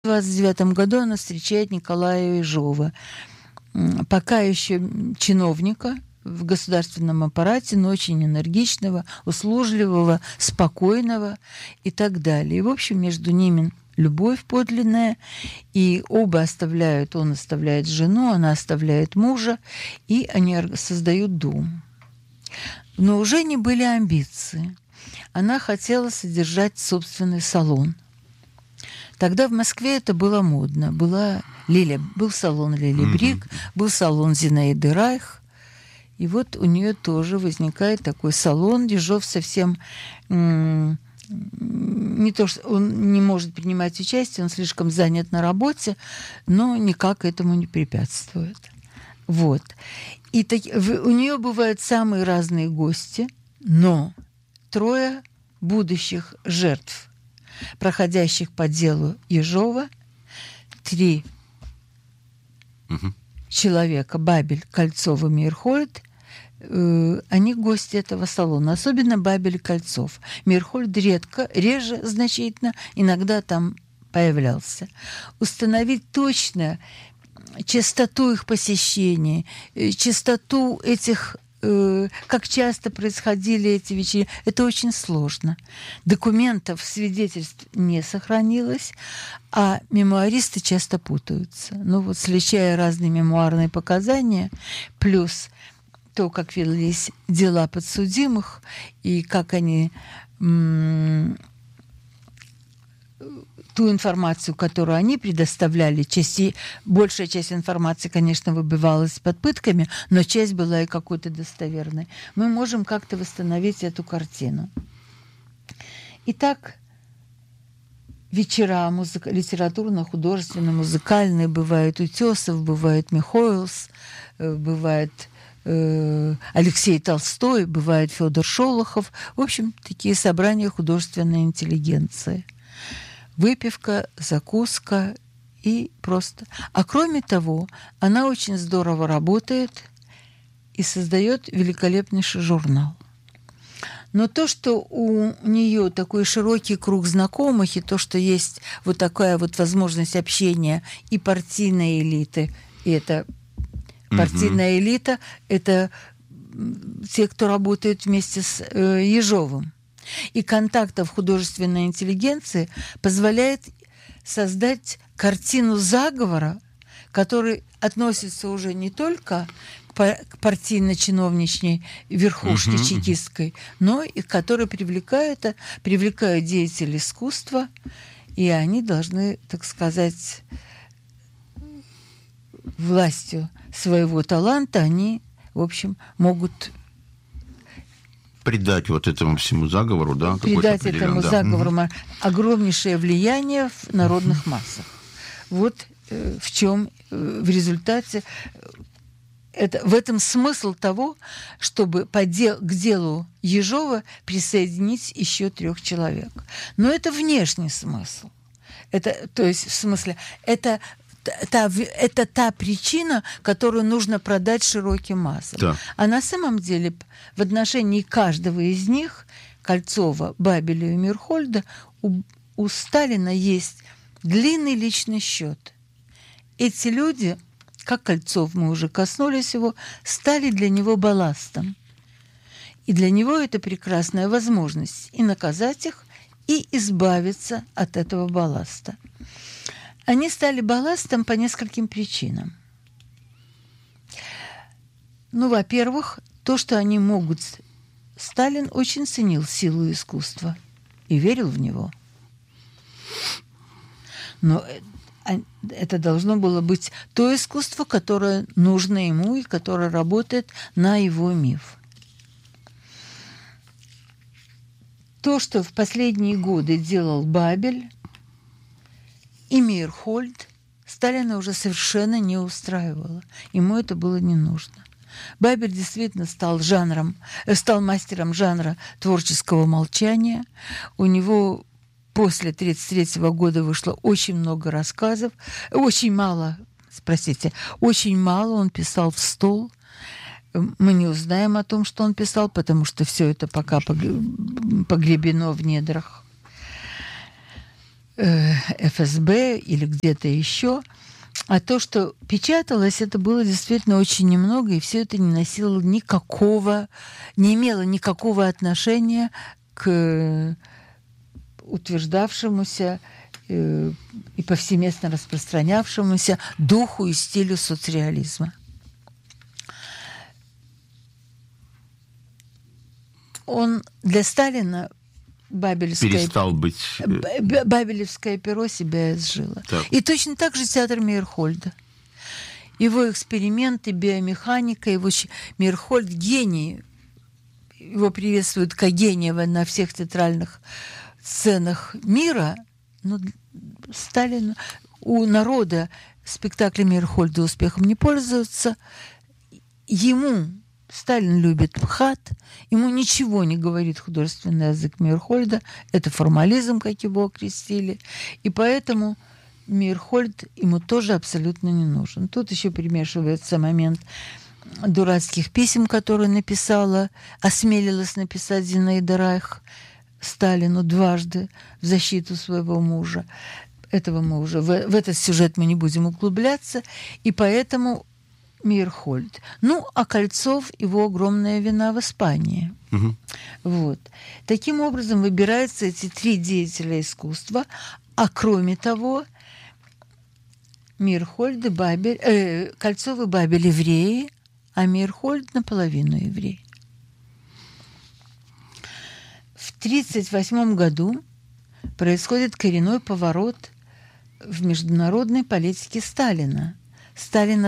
1929 году она встречает Николая Ежова, пока еще чиновника в государственном аппарате, но очень энергичного, услужливого, спокойного и так далее. И, в общем, между ними любовь подлинная, и оба оставляют, он оставляет жену, она оставляет мужа, и они создают дом. Но у Жени были амбиции. Она хотела содержать собственный салон. Тогда в Москве это было модно. Был салон Лили Брик, был салон Зинаиды Райх. И вот у нее тоже возникает такой салон. Ежов совсем не то, что он не может принимать участие, он слишком занят на работе, но никак этому не препятствует. Вот. И у нее бывают самые разные гости, но 3 будущих жертв, проходящих по делу Ежова, 3 человека, Бабель, Кольцов и Мейерхольд, они гости этого салона, особенно Бабель и Кольцов. Мейерхольд реже значительно, иногда там появлялся. Установить точно частоту их посещений, частоту этих, как часто происходили эти вечера, это очень сложно. Документов, свидетельств не сохранилось, а мемуаристы часто путаются. Ну вот, сличая разные мемуарные показания, плюс то, как велись дела подсудимых, и как они ту информацию, которую они предоставляли, большая часть информации, конечно, выбивалась под пытками, но часть была и какой-то достоверной. Мы можем как-то восстановить эту картину. Итак, вечера литературно-художественно-музыкальные бывают Утесов, бывает Михоэлс, бывает Алексей Толстой, бывает Федор Шолохов. В общем, такие собрания художественной интеллигенции. Выпивка, закуска и просто. А кроме того, она очень здорово работает и создает великолепнейший журнал. Но то, что у нее такой широкий круг знакомых, и то, что есть вот такая вот возможность общения и партийной элиты, и это партийная элита – это те, кто работает вместе с Ежовым. И контактов художественной интеллигенции позволяет создать картину заговора, который относится уже не только к партийно-чиновничной верхушке чекистской, но и который привлекают деятелей искусства, и они должны, так сказать, властью своего таланта, они, в общем, могут придать вот этому всему заговору, да? Придать этому заговору огромнейшее влияние в народных массах. Вот в чем в результате в этом смысл того, чтобы к делу Ежова присоединить еще 3 человек. Но это внешний смысл. То есть, в смысле, это та причина, которую нужно продать широким массам. Да. А на самом деле в отношении каждого из них, Кольцова, Бабеля и Мейерхольда, у Сталина есть длинный личный счет. Эти люди, как Кольцов, мы уже коснулись его, стали для него балластом. И для него это прекрасная возможность и наказать их, и избавиться от этого балласта. Они стали балластом по нескольким причинам. Ну, во-первых, то, что они могут... Сталин очень ценил силу искусства и верил в него. Но это должно было быть то искусство, которое нужно ему и которое работает на его миф. То, что в последние годы делал Бабель и Мейерхольд, Сталина уже совершенно не устраивало. Ему это было не нужно. Бабель действительно стал мастером жанра творческого молчания. У него после 1933 года вышло очень много рассказов. Очень мало он писал в стол. Мы не узнаем о том, что он писал, потому что все это пока погребено в недрах. ФСБ или где-то еще. А то, что печаталось, это было действительно очень немного, и все это не имело никакого отношения к утверждавшемуся и повсеместно распространявшемуся духу и стилю соцреализма. Для Сталина Бабелевское перо себя изжило. Так. И точно так же театр Мейерхольда. Его эксперименты, биомеханика, его Мейерхольд гений. Его приветствуют как гения на всех театральных сценах мира. Но Сталин, у народа спектакли Мейерхольда успехом не пользуются. Сталин любит МХАТ, ему ничего не говорит художественный язык Мейерхольда, это формализм, как его окрестили, и поэтому Мейерхольд ему тоже абсолютно не нужен. Тут еще примешивается момент дурацких писем, которые осмелилась написать Зинаида Райх Сталину дважды в защиту своего мужа. Этого мы уже в этот сюжет мы не будем углубляться, и поэтому Мейерхольд. А Кольцов — его огромная вина в Испании. Угу. Вот. Таким образом выбираются эти три деятеля искусства, а кроме того Мейерхольд и Кольцов и Бабель евреи, а Мейерхольд наполовину еврей. В 1938 году происходит коренной поворот в международной политике Сталина. Сталин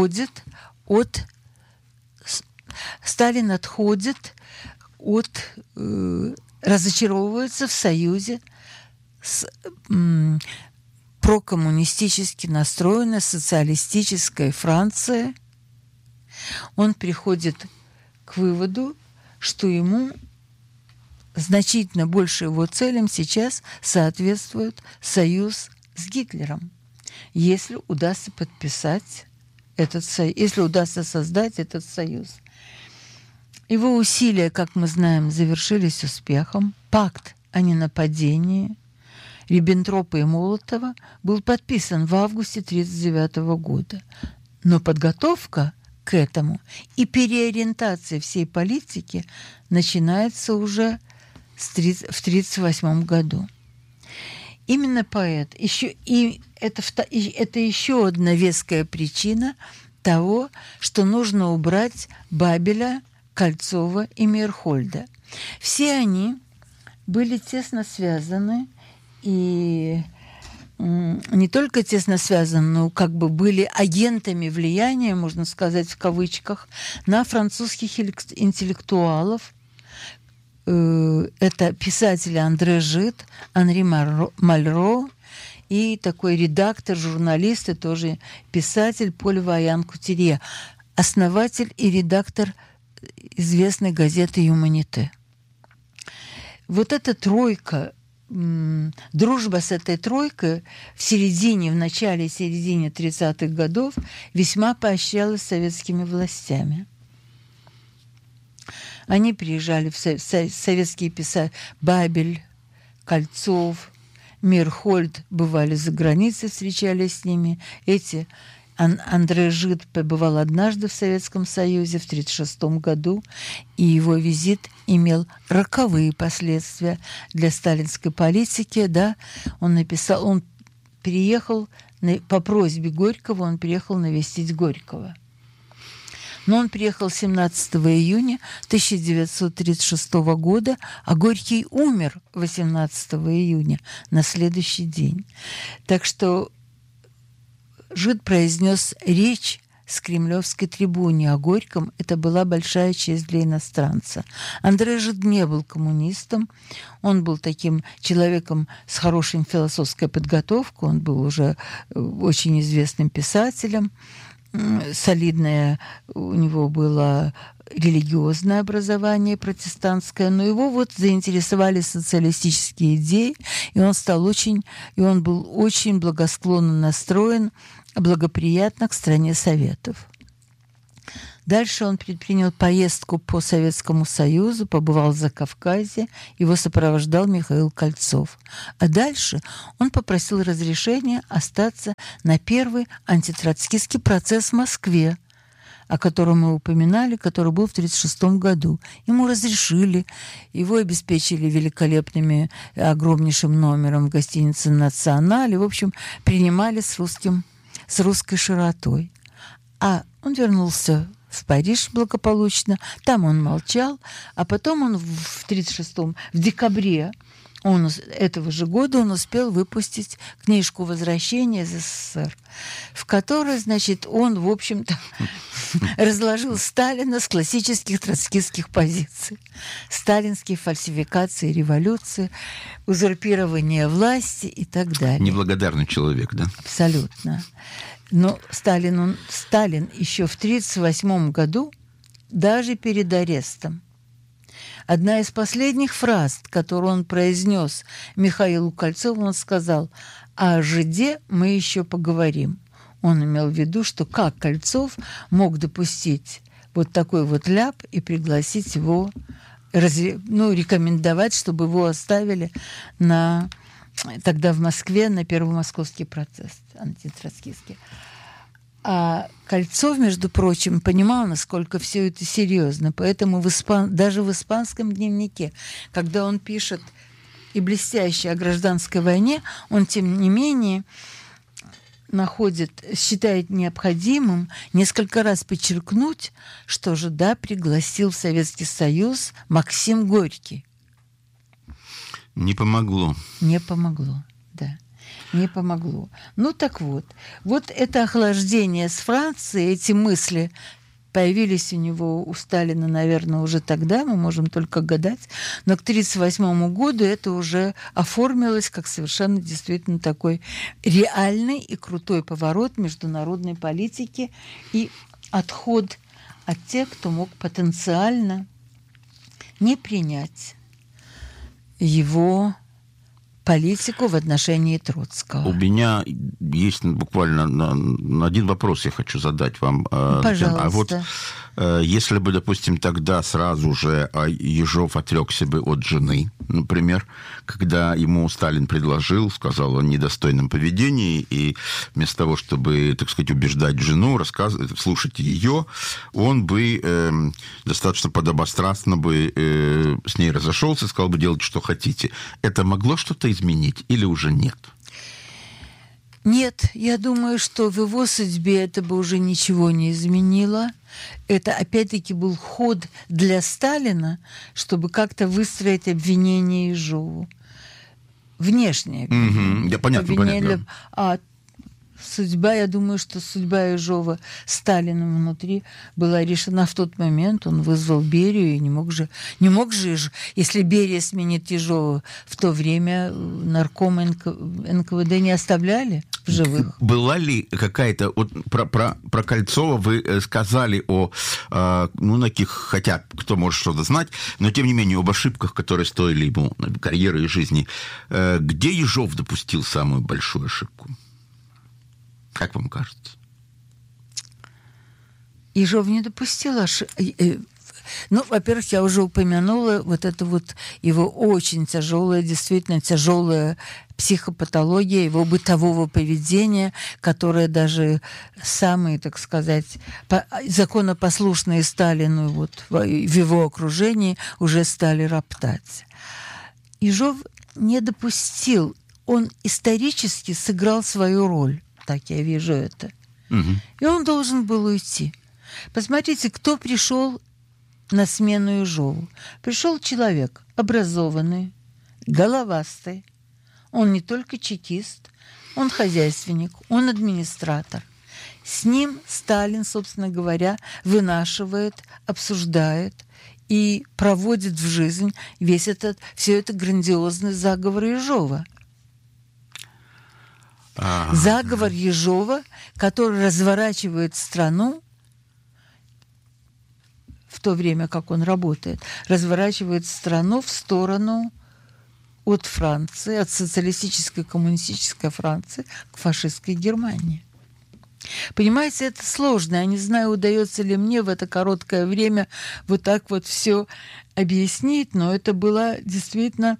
разочаровывается в союзе с прокоммунистически настроенной социалистической Францией. Он приходит к выводу, что ему значительно больше его целям сейчас соответствует союз с Гитлером. Если удастся если удастся создать этот союз. Его усилия, как мы знаем, завершились успехом. Пакт о ненападении Риббентропа и Молотова был подписан в августе 1939 года. Но подготовка к этому и переориентация всей политики начинается уже в 1938 году. Именно поэт. Это еще одна веская причина того, что нужно убрать Бабеля, Кольцова и Мейерхольда. Все они были тесно связаны, и не только тесно связаны, но были агентами влияния, можно сказать в кавычках, на французских интеллектуалов. Это писатели Андре Жид, Анри Мальро и такой редактор, журналист и тоже писатель Поль Ваян-Кутюрье, основатель и редактор известной газеты «Юманите». Вот эта тройка, дружба с этой тройкой в начале и середине 30-х годов весьма поощрялась советскими властями. Они приезжали в советские писатели. Бабель, Кольцов, Мейерхольд бывали за границей, встречались с ними. Андре Жид побывал однажды в Советском Союзе в 1936 году, и его визит имел роковые последствия для сталинской политики. Да? Он приехал по просьбе Горького, он приехал навестить Горького. Но он приехал 17 июня 1936 года, а Горький умер 18 июня на следующий день. Так что Жид произнес речь с кремлевской трибуны о Горьком. Это была большая честь для иностранца. Андре Жид не был коммунистом. Он был таким человеком с хорошей философской подготовкой. Он был уже очень известным писателем. Солидное у него было религиозное образование протестантское, но его заинтересовали социалистические идеи, и он был очень благосклонно настроен, благоприятно к стране Советов. Дальше он предпринял поездку по Советскому Союзу, побывал в Закавказье, его сопровождал Михаил Кольцов. А дальше он попросил разрешения остаться на первый антитроцкистский процесс в Москве, о котором мы упоминали, который был в 1936 году. Ему разрешили, его обеспечили великолепными, огромнейшим номером в гостинице «Националь». В общем, принимали с русской широтой. А он вернулся в Париж благополучно, там он молчал, а потом он в 1936-м, в декабре этого же года он успел выпустить книжку «Возвращение из СССР», в которой, значит, он, в общем-то, разложил Сталина с классических троцкистских позиций. Сталинские фальсификации революции, узурпирование власти и так далее. Неблагодарный человек, да? Абсолютно. Но Сталин еще в 1938 году, даже перед арестом, одна из последних фраз, которую он произнес Михаилу Кольцову, он сказал: «О жиде мы еще поговорим». Он имел в виду, что как Кольцов мог допустить вот такой вот ляп и пригласить его, рекомендовать, чтобы его оставили тогда в Москве на первый московский процесс антитроцкистский. А Кольцов, между прочим, понимал, насколько все это серьезно. Поэтому даже в испанском дневнике, когда он пишет и блестяще о гражданской войне, он, тем не менее, считает необходимым несколько раз подчеркнуть, что же, да, пригласил в Советский Союз Максим Горький. Не помогло. Не помогло, да. Не помогло. Ну так вот это охлаждение с Францией, эти мысли появились у Сталина, наверное, уже тогда, мы можем только гадать, но к 1938 году это уже оформилось как совершенно действительно такой реальный и крутой поворот международной политики и отход от тех, кто мог потенциально не принять его политику в отношении Троцкого. У меня есть буквально на один вопрос я хочу задать вам. Пожалуйста. А вот если бы, допустим, тогда сразу же Ежов отрекся бы от жены, например, когда ему Сталин предложил, сказал о недостойном поведении, и вместо того, чтобы, так сказать, убеждать жену, слушать ее, он бы достаточно подобострастно бы с ней разошелся, сказал бы: делать, что хотите. Это могло что-то изменить или уже нет? Нет, я думаю, что в его судьбе это бы уже ничего не изменило. Это, опять-таки, был ход для Сталина, чтобы как-то выстроить обвинение Ежову. Внешнее обвинение. Да, понятно. Судьба, я думаю, что судьба Ежова Сталином внутри была решена в тот момент. Он вызвал Берию, и не мог же, если Берия сменит Ежова, в то время наркомы НКВД не оставляли в живых. Была ли какая-то... Вот про Кольцова вы сказали таких, хотя кто может что-то знать, но тем не менее об ошибках, которые стоили ему карьеры и жизни. Где Ежов допустил самую большую ошибку? Как вам кажется? Ежов не допустил ошибки. Во-первых, я уже упомянула вот это вот его очень действительно тяжелая психопатология, его бытового поведения, которое даже самые, так сказать, законопослушные Сталину в его окружении уже стали роптать. Ежов не допустил, он исторически сыграл свою роль. Так я вижу это. Угу. И он должен был уйти. Посмотрите, кто пришел на смену Ежову. Пришел человек образованный, головастый. Он не только чекист, он хозяйственник, он администратор. С ним Сталин, собственно говоря, вынашивает, обсуждает и проводит в жизнь все это грандиозный заговор Ежова. Заговор Ежова, который разворачивает страну в то время, как он работает, разворачивает страну в сторону от Франции, от социалистической коммунистической Франции к фашистской Германии. Понимаете, это сложно. Я не знаю, удается ли мне в это короткое время вот так вот все объяснить, но это было действительно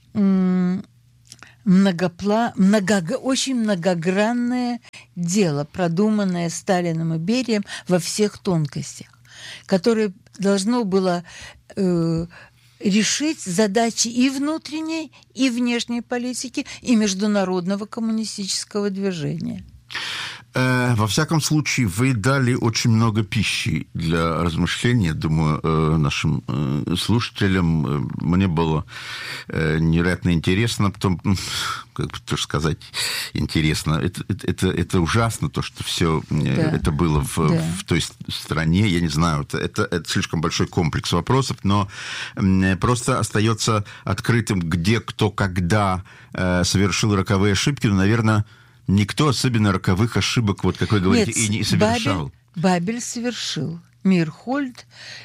очень многогранное дело, продуманное Сталиным и Берием во всех тонкостях, которое должно было решить задачи и внутренней, и внешней политики, и международного коммунистического движения. Во всяком случае, вы дали очень много пищи для размышления, думаю, нашим слушателям. Мне было невероятно интересно, потом, как бы тоже сказать, интересно. Это ужасно, то, что все это было в той стране. Я не знаю, это слишком большой комплекс вопросов, но просто остается открытым, где, кто, когда совершил роковые ошибки, но, наверное, никто особенно роковых ошибок, вот как вы говорите, и не совершал. Бабель совершил. Мирхольд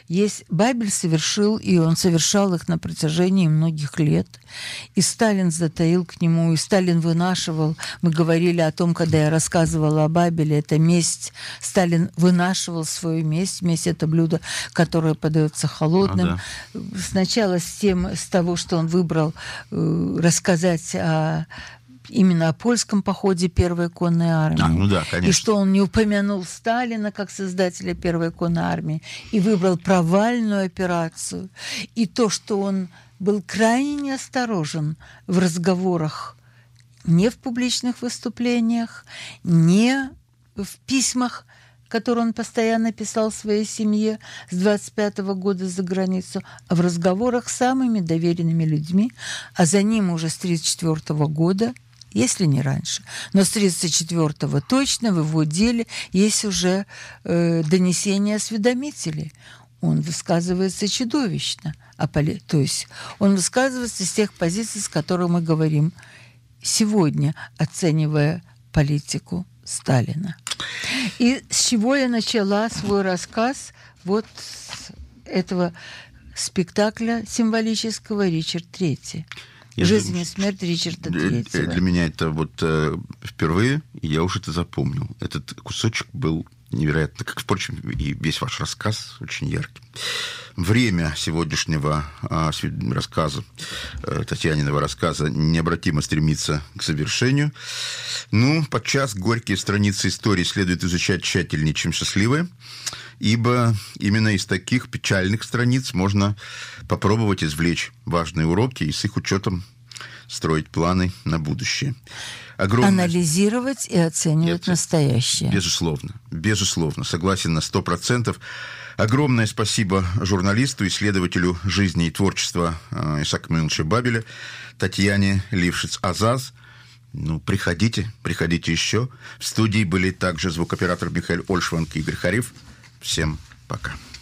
Бабель совершил, и он совершал их на протяжении многих лет. И Сталин затаил к нему, и Сталин вынашивал. Мы говорили о том, когда я рассказывала о Бабеле, это месть. Сталин вынашивал свою месть. Месть – это блюдо, которое подается холодным. Сначала с того, что он выбрал рассказать именно о польском походе Первой конной армии. И что он не упомянул Сталина как создателя Первой конной армии, и выбрал провальную операцию. И то, что он был крайне неосторожен в разговорах, не в публичных выступлениях, не в письмах, которые он постоянно писал своей семье с 25-го года за границу, а в разговорах с самыми доверенными людьми, а за ним уже с 1934 года, если не раньше. Но с 1934-го точно в его деле есть уже донесения осведомителей. Он высказывается чудовищно. То есть он высказывается с тех позиций, с которых мы говорим сегодня, оценивая политику Сталина. И с чего я начала свой рассказ? Вот с этого спектакля символического «Ричард III». «Жизнь и смерть Ричарда III». Для меня это вот впервые, и я уже это запомнил. Этот кусочек был невероятно, как, впрочем, и весь ваш рассказ очень яркий. Время сегодняшнего рассказа, Татьяниного рассказа, необратимо стремится к завершению. Подчас горькие страницы истории следует изучать тщательнее, чем счастливые, ибо именно из таких печальных страниц можно попробовать извлечь важные уроки и с их учетом строить планы на будущее. Анализировать и оценивать настоящее. Безусловно, согласен на 100%. Огромное спасибо журналисту, исследователю жизни и творчества Исаака Емельяновича Бабеля, Татьяне Лившиц-Азаз. Приходите еще. В студии были также звукооператор Михаил Ольшванг и Игорь Харев. Всем пока.